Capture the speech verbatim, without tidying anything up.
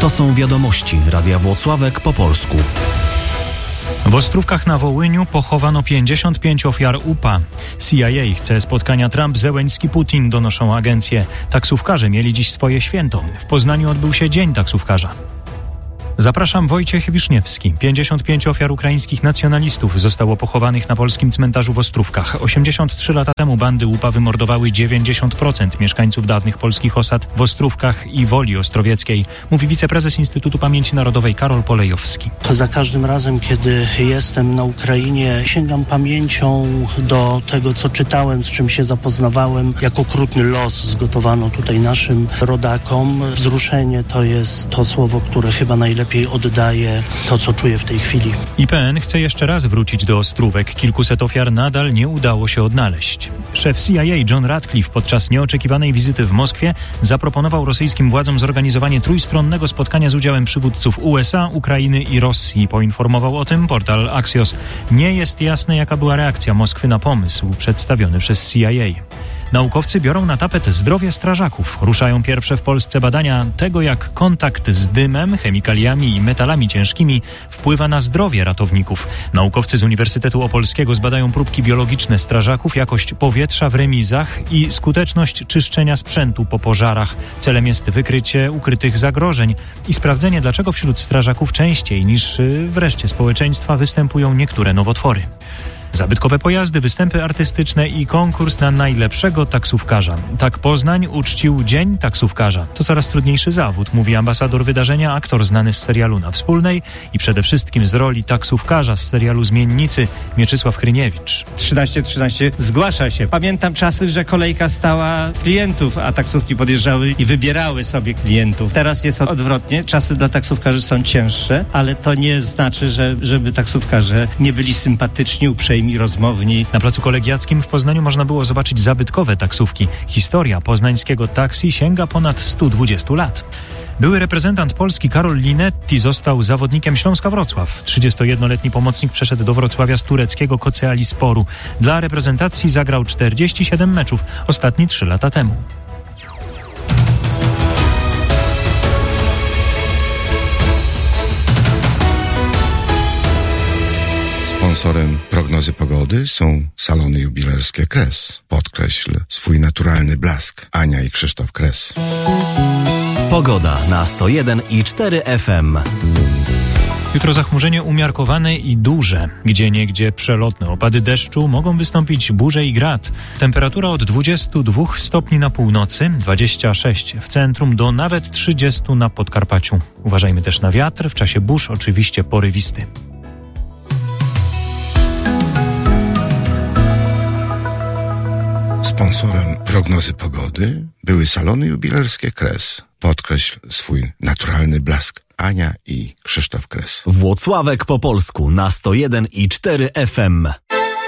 To są wiadomości Radia Włocławek po polsku. W Ostrówkach na Wołyniu pochowano pięćdziesiąt pięć ofiar U P A. C I A chce spotkania Trump-Zełenski-Putin, donoszą agencje. Taksówkarze mieli dziś swoje święto. W Poznaniu odbył się Dzień Taksówkarza. Zapraszam, Wojciech Wiszniewski. pięćdziesiąt pięć ofiar ukraińskich nacjonalistów zostało pochowanych na polskim cmentarzu w Ostrówkach. osiemdziesiąt trzy lata temu bandy U P A wymordowały dziewięćdziesiąt procent mieszkańców dawnych polskich osad w Ostrówkach i Woli Ostrowieckiej, mówi wiceprezes Instytutu Pamięci Narodowej Karol Polejowski. Za każdym razem, kiedy jestem na Ukrainie, sięgam pamięcią do tego, co czytałem, z czym się zapoznawałem. Jak okrutny los zgotowano tutaj naszym rodakom. Wzruszenie to jest to słowo, które chyba najlepiej oddaje to, co czuję w tej chwili. I P N chce jeszcze raz wrócić do Ostrówek. Kilkuset ofiar nadal nie udało się odnaleźć. Szef C I A John Ratcliffe podczas nieoczekiwanej wizyty w Moskwie zaproponował rosyjskim władzom zorganizowanie trójstronnego spotkania z udziałem przywódców U S A, Ukrainy i Rosji. Poinformował o tym portal Axios. Nie jest jasne, jaka była reakcja Moskwy na pomysł przedstawiony przez C I A. Naukowcy biorą na tapet zdrowie strażaków. Ruszają pierwsze w Polsce badania tego, jak kontakt z dymem, chemikaliami i metalami ciężkimi wpływa na zdrowie ratowników. Naukowcy z Uniwersytetu Opolskiego zbadają próbki biologiczne strażaków, jakość powietrza w remizach i skuteczność czyszczenia sprzętu po pożarach. Celem jest wykrycie ukrytych zagrożeń i sprawdzenie, dlaczego wśród strażaków częściej niż w reszcie społeczeństwa występują niektóre nowotwory. Zabytkowe pojazdy, występy artystyczne i konkurs na najlepszego taksówkarza. Tak Poznań uczcił Dzień Taksówkarza. To coraz trudniejszy zawód, mówi ambasador wydarzenia, aktor znany z serialu Na Wspólnej i przede wszystkim z roli taksówkarza z serialu Zmiennicy Mieczysław Hryniewicz. trzynaście trzynaście zgłasza się. Pamiętam czasy, że kolejka stała klientów, a taksówki podjeżdżały i wybierały sobie klientów. Teraz jest odwrotnie. Czasy dla taksówkarzy są cięższe, ale to nie znaczy, że żeby taksówkarze nie byli sympatyczni, uprzejmi i rozmowni. Na Placu Kolegiackim w Poznaniu można było zobaczyć zabytkowe taksówki. Historia poznańskiego taksi sięga ponad stu dwudziestu lat. Były reprezentant Polski Karol Linetti został zawodnikiem Śląska Wrocław. trzydziestojednoletni pomocnik przeszedł do Wrocławia z tureckiego Kocaelisporu. Dla reprezentacji zagrał czterdzieści siedem meczów, ostatni trzy lata temu. Sponsorem prognozy pogody są salony jubilerskie Kres. Podkreśl swój naturalny blask. Ania i Krzysztof Kres. Pogoda na sto jeden i cztery F M. Jutro zachmurzenie umiarkowane i duże. Gdzieniegdzie przelotne opady deszczu, mogą wystąpić burze i grad. Temperatura od dwudziestu dwóch stopni na północy, dwadzieścia sześć w centrum do nawet trzydziestu na Podkarpaciu. Uważajmy też na wiatr, w czasie burz oczywiście porywisty. Sponsorem prognozy pogody były salony jubilerskie Kres. Podkreśl swój naturalny blask. Ania i Krzysztof Kres. Włocławek po polsku na sto jeden i cztery F M.